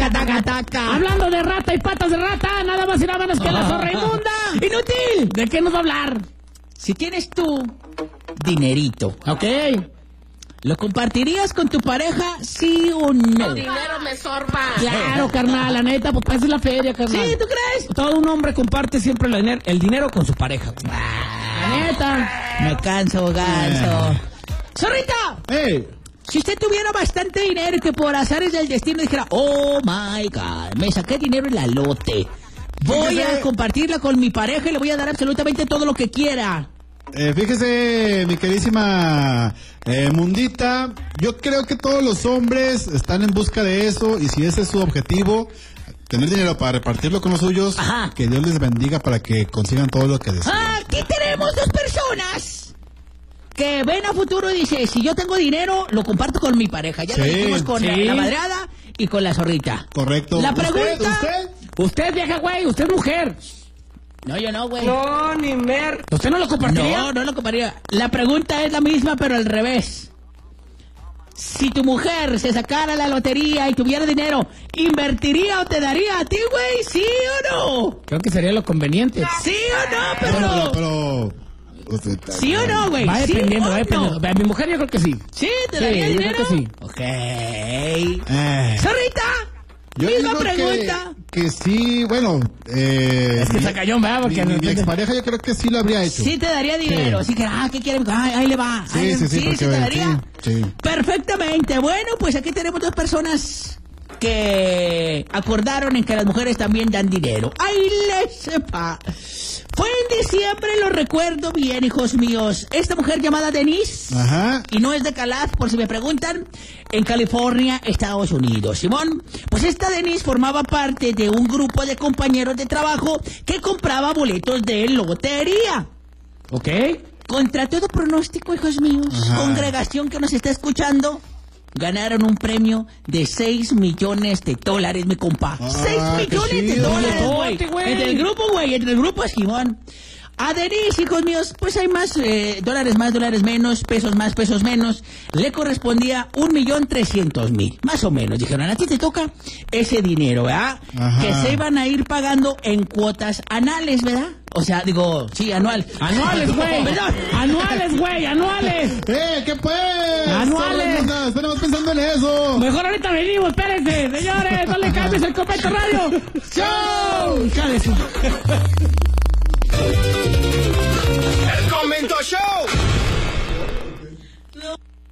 taca, taca, taca. Hablando de rata y patas de rata, nada más y nada menos que la zorra inmunda. ¡Inútil! ¿De qué nos va a hablar? Si tienes tú dinerito, Ok. ¿lo compartirías con tu pareja, sí o no? El dinero me sorba. Claro, carnal, la neta, pues esa es la feria, carnal. ¿Sí? ¿Tú crees? Todo un hombre comparte siempre el dinero con su pareja. La neta. Me canso, ganso. ¡Zorrita! ¡Ey! Si usted tuviera bastante dinero y que por azares del destino dijera, oh my God, me saqué dinero en la lote, voy Fíjese. a compartirla con mi pareja y le voy a dar absolutamente todo lo que quiera. Fíjese, mi queridísima Mundita, yo creo que todos los hombres están en busca de eso, y si ese es su objetivo, tener dinero para repartirlo con los suyos, Ajá. que Dios les bendiga para que consigan todo lo que desean. Aquí tenemos dos personas que ven a futuro y dice, si yo tengo dinero, lo comparto con mi pareja. Ya lo Sí, dijimos con sí. la madreada y con la zorrita. Correcto. La ¿Usted? pregunta... ¿Usted? Usted, vieja güey, usted es mujer. No, yo no, güey. No, ni mer. ¿Usted no lo compartiría? No lo compraría. La pregunta es la misma, pero al revés. Si tu mujer se sacara la lotería y tuviera dinero, ¿invertiría o te daría a ti, güey? ¿Sí o no? Creo que sería lo conveniente. ¿Sí o no? Pero usted- ¿Sí o no, güey? Va ¿Sí dependiendo, o va dependiendo. no? Mi mujer yo creo que sí. ¿Sí? ¿Te Sí, daría yo creo dinero? que sí. Ok. Zorrita, Yo misma digo pregunta. que sí, bueno. Es que está cañón, ¿verdad? Porque mi expareja yo creo que sí lo habría hecho. Sí te daría dinero. Sí. Sí que, ¿qué quiere? Ay, ahí le va. Sí, Ay, sí, porque, te daría. sí. Perfectamente. Bueno, pues aquí tenemos dos personas que acordaron en que las mujeres también dan dinero. ¡Ay, les sepa! Fue en diciembre, lo recuerdo bien, hijos míos. Esta mujer llamada Denise, Ajá. y no es de Calaf, por si me preguntan, en California, Estados Unidos. Simón, pues esta Denise formaba parte de un grupo de compañeros de trabajo que compraba boletos de lotería. ¿Ok? Contra todo pronóstico, hijos míos, Ajá. congregación que nos está escuchando, ganaron un premio de $6 millones, mi compa. Ah, 6 qué millones de chido. dólares, Lote, güey. güey. Entre el grupo, Simón. A Denise, hijos míos, pues hay más, dólares más, dólares menos, pesos más, pesos menos. Le correspondía 1.300.000, más o menos. Dijeron, a ti te toca ese dinero, ¿verdad? Ajá. Que se iban a ir pagando en cuotas anuales, ¿verdad? O sea, digo, sí, anual. Anuales, güey. Perdón. Anuales, güey, anuales. ¿Qué pues? Anuales. Estamos pensando en eso. Mejor ahorita venimos, espérense. Señores, no le cambies el Convento Radio. ¡Show! Hija de su... El Convento Show.